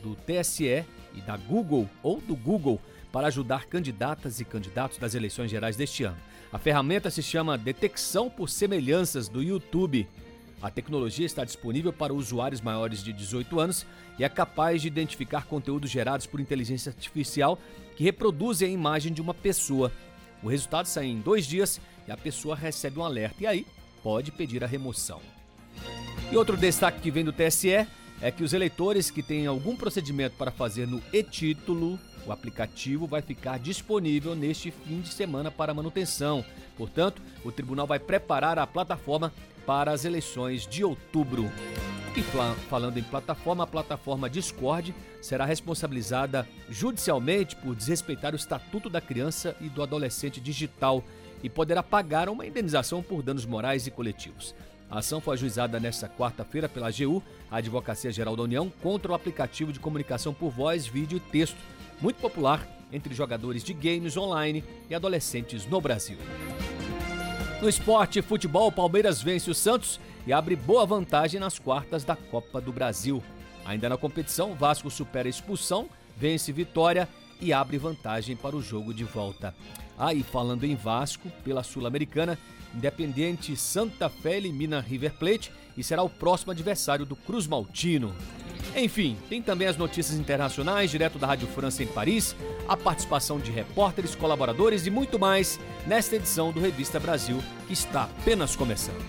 do TSE e da Google ou do Google para ajudar candidatas e candidatos das eleições gerais deste ano. A ferramenta se chama Detecção por Semelhanças do YouTube. A tecnologia está disponível para usuários maiores de 18 anos e é capaz de identificar conteúdos gerados por inteligência artificial que reproduzem a imagem de uma pessoa. O resultado sai em 2 dias e a pessoa recebe um alerta e aí pode pedir a remoção. E outro destaque que vem do TSE é que os eleitores que têm algum procedimento para fazer no e-Título, o aplicativo vai ficar disponível neste fim de semana para manutenção. Portanto, o tribunal vai preparar a plataforma para as eleições de outubro. E falando em plataforma, a plataforma Discord será responsabilizada judicialmente por desrespeitar o Estatuto da Criança e do Adolescente Digital e poderá pagar uma indenização por danos morais e coletivos. A ação foi ajuizada nesta quarta-feira pela AGU, a Advocacia Geral da União, contra o aplicativo de comunicação por voz, vídeo e texto, muito popular entre jogadores de games online e adolescentes no Brasil. No esporte futebol, o Palmeiras vence o Santos e abre boa vantagem nas quartas da Copa do Brasil. Ainda na competição, Vasco supera a expulsão, vence Vitória e abre vantagem para o jogo de volta. E falando em Vasco, pela Sul-Americana, Independiente Santa Fé elimina River Plate e será o próximo adversário do Cruz Maltino. Enfim, tem também as notícias internacionais, direto da Rádio França em Paris, a participação de repórteres, colaboradores e muito mais nesta edição do Revista Brasil, que está apenas começando.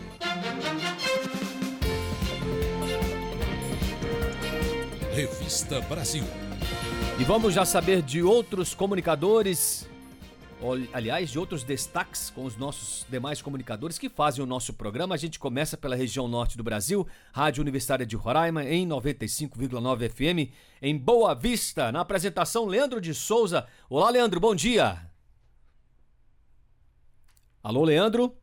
Revista Brasil. E vamos já saber de outros comunicadores, aliás, de outros destaques com os nossos demais comunicadores que fazem o nosso programa. A gente começa pela região norte do Brasil, Rádio Universitária de Roraima, em 95,9 FM, em Boa Vista. Na apresentação, Leandro de Souza. Olá, Leandro, bom dia. Alô, Leandro?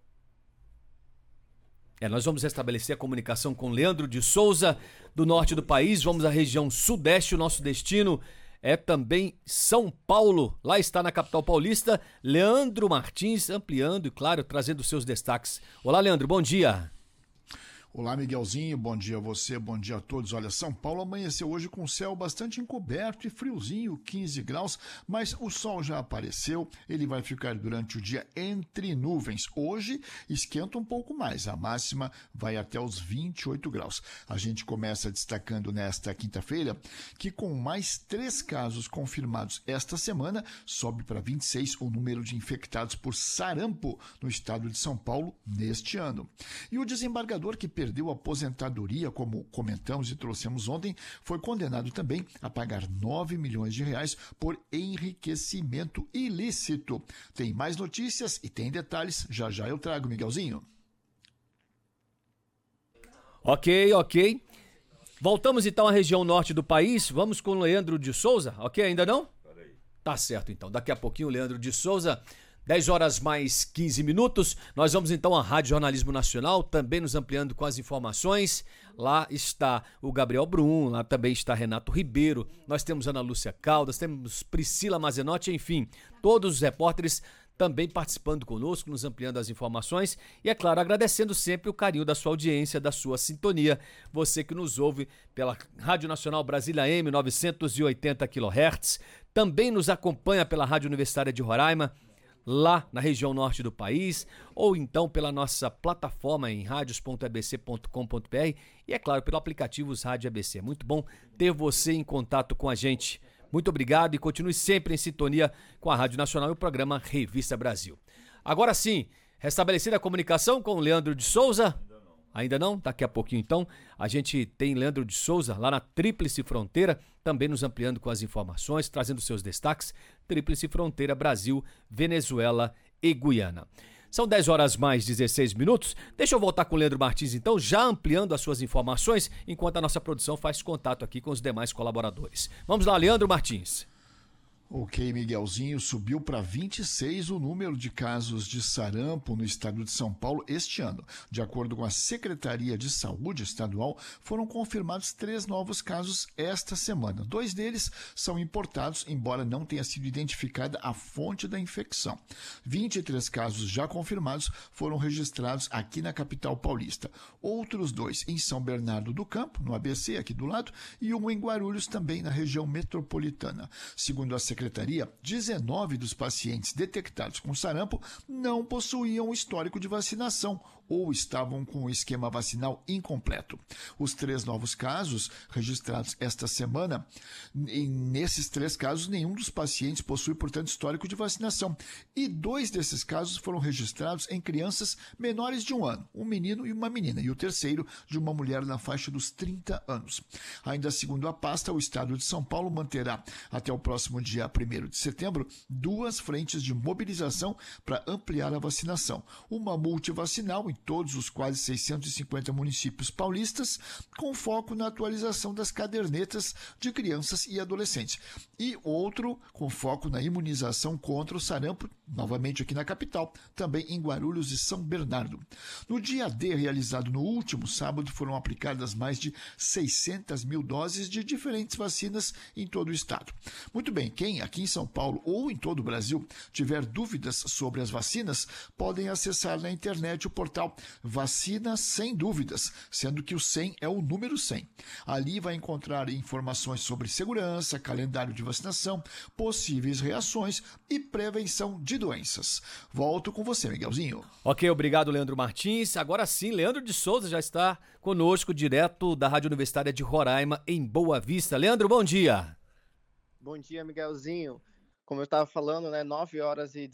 Nós vamos restabelecer a comunicação com Leandro de Souza, do norte do país. Vamos à região sudeste, o nosso destino é também São Paulo. Lá está na capital paulista, Leandro Martins, ampliando e, claro, trazendo seus destaques. Olá, Leandro, bom dia. Olá, Miguelzinho, bom dia a você, bom dia a todos. Olha, São Paulo amanheceu hoje com o céu bastante encoberto e friozinho, 15 graus, mas o sol já apareceu, ele vai ficar durante o dia entre nuvens. Hoje esquenta um pouco mais, a máxima vai até os 28 graus. A gente começa destacando nesta quinta-feira que com mais 3 casos confirmados esta semana, sobe para 26 o número de infectados por sarampo no estado de São Paulo neste ano. E o desembargador que perdeu a aposentadoria, como comentamos e trouxemos ontem, foi condenado também a pagar 9 milhões de reais por enriquecimento ilícito. Tem mais notícias e tem detalhes, já já eu trago, Miguelzinho. Ok. Voltamos então à região norte do país, vamos com o Leandro de Souza, ok? Ainda não? Tá certo então, daqui a pouquinho o Leandro de Souza. 10 horas mais 15 minutos, nós vamos então à Rádio Jornalismo Nacional, também nos ampliando com as informações. Lá está o Gabriel Brum, lá também está Renato Ribeiro, nós temos Ana Lúcia Caldas, temos Priscila Mazenotti, enfim, todos os repórteres também participando conosco, nos ampliando as informações e, é claro, agradecendo sempre o carinho da sua audiência, da sua sintonia. Você que nos ouve pela Rádio Nacional Brasília AM 980 kHz, também nos acompanha pela Rádio Universitária de Roraima, lá na região norte do país, ou então pela nossa plataforma em radios.abc.com.br e, é claro, pelo aplicativo Rádio ABC. Muito bom ter você em contato com a gente. Muito obrigado e continue sempre em sintonia com a Rádio Nacional e o programa Revista Brasil. Agora sim, restabelecida a comunicação com o Leandro de Souza. Ainda não? Daqui a pouquinho então a gente tem Leandro de Souza lá na Tríplice Fronteira, também nos ampliando com as informações, trazendo seus destaques. Tríplice Fronteira, Brasil, Venezuela e Guiana. São 10 horas mais 16 minutos. Deixa eu voltar com o Leandro Martins então, já ampliando as suas informações, enquanto a nossa produção faz contato aqui com os demais colaboradores. Vamos lá, Leandro Martins. Ok, Miguelzinho, subiu para 26 o número de casos de sarampo no estado de São Paulo este ano. De acordo com a Secretaria de Saúde Estadual, foram confirmados 3 novos casos esta semana. 2 deles são importados, embora não tenha sido identificada a fonte da infecção. 23 casos já confirmados foram registrados aqui na capital paulista. Outros 2 em São Bernardo do Campo, no ABC, aqui do lado, e um em Guarulhos, também na região metropolitana. Segundo a Secretaria, 19 dos pacientes detectados com sarampo não possuíam histórico de vacinação ou estavam com o esquema vacinal incompleto. Os 3 novos casos registrados esta semana, nesses 3 casos, nenhum dos pacientes possui, portanto, histórico de vacinação. E 2 desses casos foram registrados em crianças menores de 1 ano, um menino e uma menina, e o terceiro de uma mulher na faixa dos 30 anos. Ainda segundo a pasta, o estado de São Paulo manterá até o próximo dia 1º de setembro 2 frentes de mobilização para ampliar a vacinação. Uma multivacinal em todos os quase 650 municípios paulistas, com foco na atualização das cadernetas de crianças e adolescentes. E outro com foco na imunização contra o sarampo, novamente aqui na capital, também em Guarulhos e São Bernardo. No dia D, realizado no último sábado, foram aplicadas mais de 600 mil doses de diferentes vacinas em todo o estado. Muito bem, quem aqui em São Paulo ou em todo o Brasil tiver dúvidas sobre as vacinas, podem acessar na internet o portal Vacina Sem Dúvidas, sendo que o 100 é o número 100. Ali vai encontrar informações sobre segurança, calendário de vacinação, possíveis reações e prevenção de doenças. Volto com você, Miguelzinho. Ok, obrigado, Leandro Martins. Agora sim, Leandro de Souza já está conosco, direto da Rádio Universitária de Roraima, em Boa Vista. Leandro, bom dia. Bom dia, Miguelzinho. Como eu estava falando, 9 horas e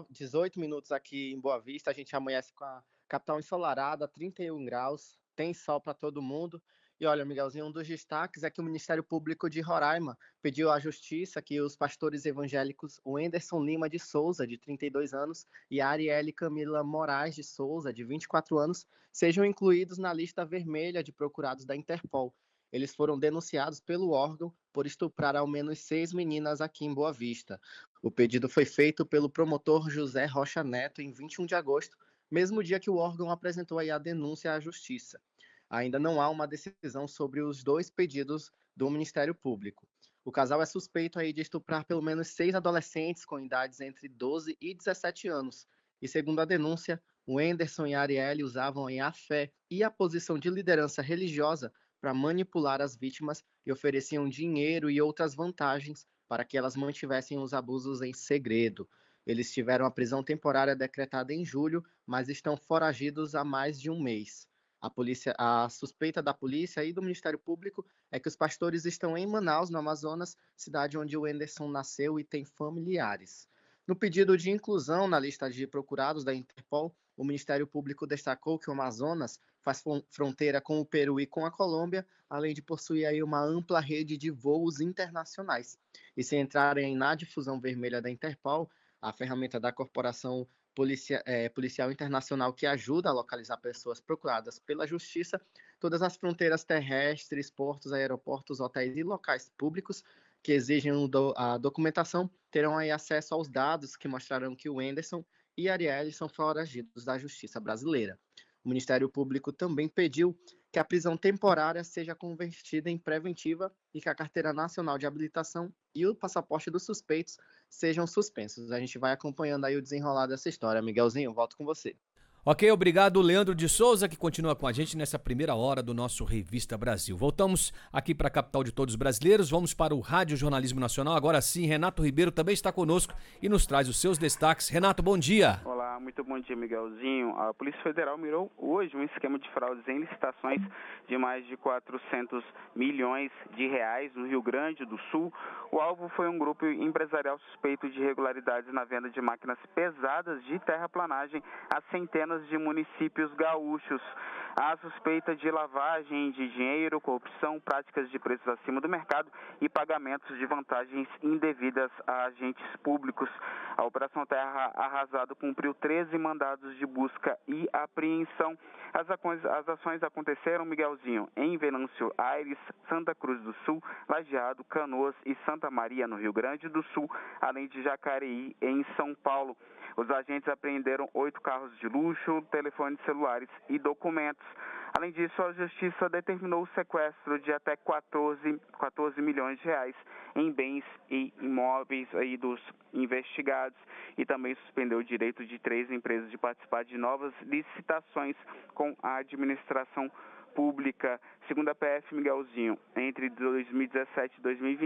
18 minutos aqui em Boa Vista. A gente amanhece com a capital ensolarada, 31 graus, tem sol para todo mundo. E olha, Miguelzinho, um dos destaques é que o Ministério Público de Roraima pediu à Justiça que os pastores evangélicos Wenderson Lima de Souza, de 32 anos, e a Arielle Camila Moraes de Souza, de 24 anos, sejam incluídos na lista vermelha de procurados da Interpol. Eles foram denunciados pelo órgão por estuprar ao menos 6 meninas aqui em Boa Vista. O pedido foi feito pelo promotor José Rocha Neto em 21 de agosto, mesmo dia que o órgão apresentou aí a denúncia à Justiça. Ainda não há uma decisão sobre os 2 pedidos do Ministério Público. O casal é suspeito aí de estuprar pelo menos 6 adolescentes com idades entre 12 e 17 anos. E segundo a denúncia, o Wenderson e a Arielle usavam aí a fé e a posição de liderança religiosa para manipular as vítimas e ofereciam dinheiro e outras vantagens para que elas mantivessem os abusos em segredo. Eles tiveram a prisão temporária decretada em julho, mas estão foragidos há mais de um mês. A suspeita da polícia e do Ministério Público é que os pastores estão em Manaus, no Amazonas, cidade onde o Wenderson nasceu e tem familiares. No pedido de inclusão na lista de procurados da Interpol, o Ministério Público destacou que o Amazonas faz fronteira com o Peru e com a Colômbia, além de possuir aí uma ampla rede de voos internacionais. E se entrarem na difusão vermelha da Interpol, a ferramenta da Corporação Policial Internacional que ajuda a localizar pessoas procuradas pela Justiça, todas as fronteiras terrestres, portos, aeroportos, hotéis e locais públicos que exigem a documentação terão aí acesso aos dados que mostrarão que o Wenderson e a Arielle são foragidos da Justiça brasileira. O Ministério Público também pediu que a prisão temporária seja convertida em preventiva e que a Carteira Nacional de Habilitação e o passaporte dos suspeitos sejam suspensos. A gente vai acompanhando aí o desenrolar dessa história. Miguelzinho, volto com você. Ok, obrigado, Leandro de Souza, que continua com a gente nessa primeira hora do nosso Revista Brasil. Voltamos aqui para a capital de todos os brasileiros, vamos para o Rádio Jornalismo Nacional. Agora sim, Renato Ribeiro também está conosco e nos traz os seus destaques. Renato, bom dia. Olá, muito bom dia, Miguelzinho. A Polícia Federal mirou hoje um esquema de fraudes em licitações de mais de 400 milhões de reais no Rio Grande do Sul. O alvo foi um grupo empresarial suspeito de irregularidades na venda de máquinas pesadas de terraplanagem a centenas de municípios gaúchos. Há suspeita de lavagem de dinheiro, corrupção, práticas de preços acima do mercado e pagamentos de vantagens indevidas a agentes públicos. A Operação Terra Arrasada cumpriu 13 mandados de busca e apreensão. As ações aconteceram, Miguelzinho, em Venâncio Aires, Santa Cruz do Sul, Lajeado, Canoas e Santa Maria, no Rio Grande do Sul, além de Jacareí, em São Paulo. Os agentes apreenderam 8 carros de luxo, telefones celulares e documentos. Além disso, a Justiça determinou o sequestro de até 14 milhões de reais em bens e imóveis aí dos investigados e também suspendeu o direito de 3 empresas de participar de novas licitações com a administração pública. Segundo a PF, Miguelzinho, entre 2017 e 2020,